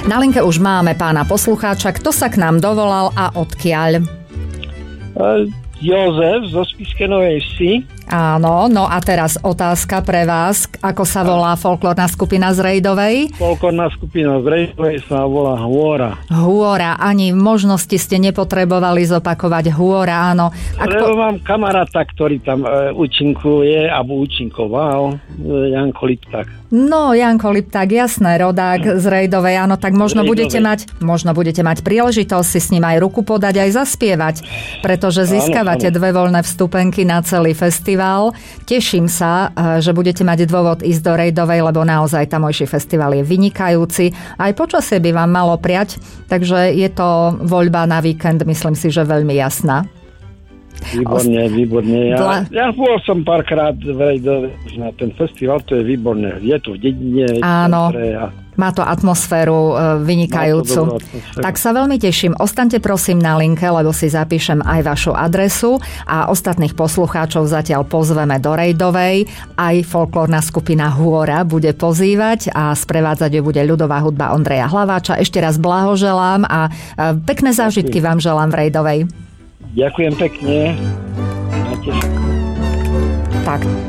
Na linke už máme pána poslucháča. Kto sa k nám dovolal a odkiaľ? Jozef zo Spišskej Novej Vsi. Áno, no a teraz otázka pre vás. Ako sa volá folklórna skupina z Rejdovej? Folklórna skupina z Rejdovej sa volá Hôra. Hôra, ani v možnosti ste nepotrebovali zopakovať Hôra, áno. Lebo mám kamaráta, ktorý tam účinkuje, alebo účinkoval, Janko Lipták. No, Janko Lipták, jasné, rodák z Rejdovej, áno, tak možno budete mať príležitosť si s ním aj ruku podať, aj zaspievať, pretože získavate 2 voľné vstupenky na celý festival. Teším sa, že budete mať dôvod ísť do Rejdovej, lebo naozaj tamojší festival je vynikajúci. Aj počasie by vám malo priať, takže je to voľba na víkend, myslím si, že veľmi jasná. Výborne. Ja bol som párkrát v Rejdovej na ten festival, to je výborné. Je to v dedine. Áno. Má to atmosféru vynikajúcu. Tak sa veľmi teším. Ostaňte prosím na linke, lebo si zapíšem aj vašu adresu a ostatných poslucháčov zatiaľ pozveme do Rejdovej. Aj folklórna skupina Hôra bude pozývať a sprevádzať ju bude ľudová hudba Ondreja Hlaváča. Ešte raz blahoželám a pekné zážitky vám želám v Rejdovej. Ďakujem pekne. Tak.